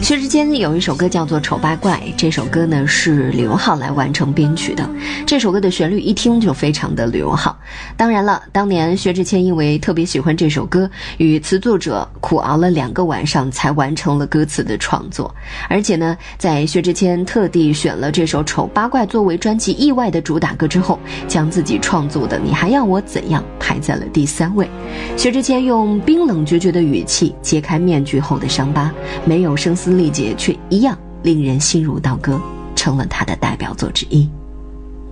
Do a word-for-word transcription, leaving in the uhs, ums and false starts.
薛之谦有一首歌叫做《丑八怪》，这首歌呢是李荣浩来完成编曲的。这首歌的旋律一听就非常的李荣浩。当然了，当年薛之谦因为特别喜欢这首歌，与词作者苦熬了两个晚上才完成了歌词的创作。而且呢，在薛之谦特地选了这首《丑八怪》作为专辑意外的主打歌之后，将自己创作的《你还要我怎样》排在了第三位。薛之谦用冰冷决绝的语气揭开面具后的伤疤，没有声嘶力竭，却一样令人心如刀割，成了他的代表作之一。